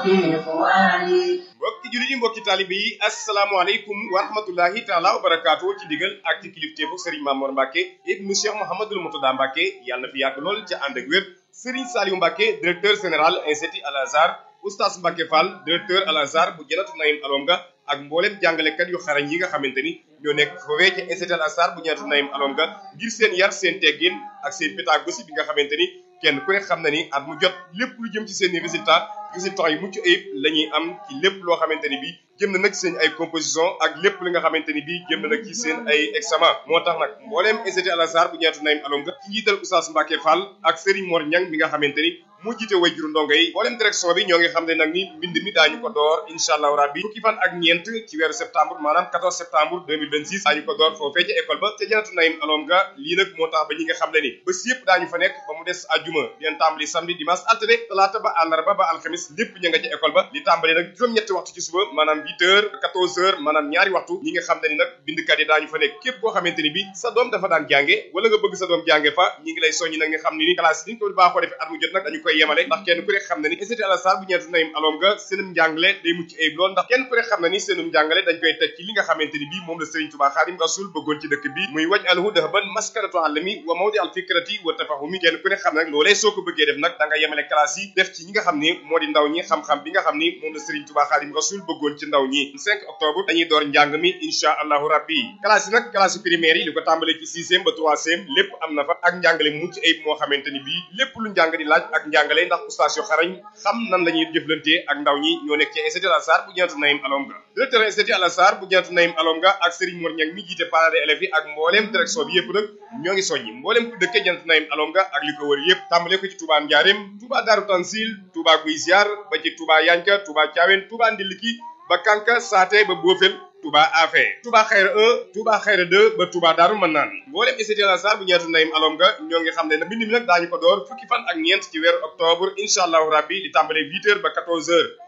mbokki jullit yi mbokki taalibe yi asalaamaaleykum wa rahmatullahi taala wa barakaatu ci digal ak ci kilifteefu Serigne Mamour Mbacke ibnu Cheikh Mouhamadoul Moutada Mbacke yàlla na fi yàgg lool ca ànd ak wér Serigne Saliou Mbacke directeur général institut Al Azhar Oustaz Mbacke Fall directeur Al Azhar bu Janatu Naïm Alonga ak mboolem jàngalekat yu xarañ yi nga xamante ni ñoo nekk foofee ci institut Al Azhar bu Janatu Naïm Alonga ngir seen yar seen teggin ak seen pédagogie bi nga xamante ni kenn ku ne xam na ni at mu jot lépp lu jëm ci seen i résultat yu mucc ayib la ñuy am ci lépp loo xamante ni bii jëm na nag seen ay composition ak lépp li nga xamante ni bii jëm na nag ci seen ay examen moo tax nag mbooleem institut Al Azhar bu Janatu Naïm Alonga ci njiital Oustaz Mbacke Fall ak Serigne Mor Niang mi nga xamante ni mu jiite way juru ndongo yi mbooleem direction bi ñoo ngi xam ne nag ni mbind mi daañu ko door incha allahu rabbi fukki fan ak ñeent ci weeru septembre maanaam 14 septembre 2026 daañu ko door foofee ca école ba ca Janatu Naïm Alonga lii nag moo tax ba ñi nga xam ne ni bés yëpp daañu fa nekk ba mu des àjjuma dinañ tàmbali samedi dimanche altine talaata ba àllarba ba alxamis lépp ña nga ca école ba li tàmbali nag juróom-ñetti waxtu ci suba maanaam 8 heures 14 heures maanaam ñaari waxtu ñi nga xam ne ni nag bindkat yi daañu fa nekk képp koo xamante ni bi sa doom dafa daan jànge wala nga bëgg sa doom jànge fa ñi ngi lay soññi nag nga xam ne ni classe yi niñ ko baaxoo defee at mu jot nag dañu koy yemale ndax kenn ku ne xam ne ni institut Al Azhar bu Janatu Naïm Alonga seenum njàngale day mucc ayib lool ndax kenn ku ne xam ne ni seenum njàngale dañ koy teg ci li nga xamante ni bii moom la Serigne Touba Khadim Rasoul bëggoon ci dëkk bi muy waj alhu dahaban maskanatu alami wa mawdi al fikrati wa tafahumi kenn ku ne xam ne nag loolee soo ko bëggee def nag da nga yemale classe yi def ci ñi nga xam ni moo di ndaw ñi xam-xam bi nga xam ni moom la Serigne Touba Khadim Rasoul bëggoon ci ndaw ñi 5 octobre dañuy door njàng mi insha allahu rabbi classe yi nag classe primaire yi li ko tàmbalee ci 6e ba 3e lépp am na fa ak njàngale mucc ayib moo xamante ni bii lépp lu njàng di laaj ak njàngale ndax oustaz yu xarañ xam nan la ñuy jëflantee ak ndaw ñi ñoo nekk ci institut Al Azhar bu Janatu Naïm Alonga directeur institut Al Azhar bu Janatu Naïm Alonga ak Serigne Mor Niang mi jiite parents d'élèves yi ak mbooleem direction bi yëpp nag ñoo ngi soññi mbooleem ku dëkkee Janatu Naïm Alonga ak li ko wër yëpp tàmbalee ko ci Touba Ndiarème Touba Darou Tansil Touba Guy Ziar ba ci Touba Yanka Touba Thiawène Touba Ndiliki ba Kanka Saate ba Bofel Touba Afé Touba Xayra 1 Touba Xayra 2 ba Touba Daaru Manaan mboolem institut Al Azhar bu Janatu Naïm Alonga ñoo ngi xam ne nag mbind mi nag daañu ko door fukki fan ak ñeent ci weeru octobre incha allahu rabbi di tàmbalee 8 heures ba 14 heures